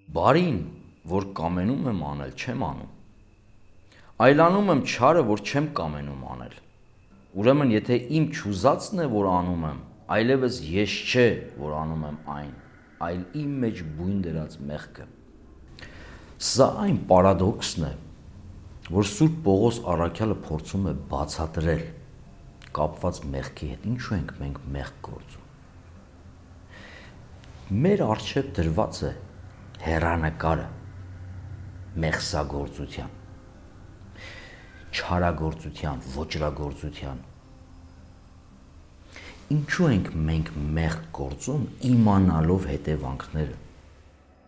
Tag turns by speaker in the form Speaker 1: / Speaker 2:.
Speaker 1: Բարին, որ կամենում եմ անել, չեմ անում, այլանում եմ չարը, որ չեմ կամենում անել, ուրեմն եթե իմ չուզածն է, որ անում եմ, այլևս ես չէ, որ անում եմ այն, այլ իմ մեջ բույն դրած մեղքը։ Սա այն պարադոքսն է, որ Սուրբ Պողոս առաքյալը փորձում է բացատրել կապված մեղքի հետ, ինչու ենք մենք մեղք գործում։ Մեր առջև դրված է հեռանկարը մեղսագործության, չարագործության, ոճրագործության։ Ինչու ենք մենք մեղք գործում իմանալով հետևանքները։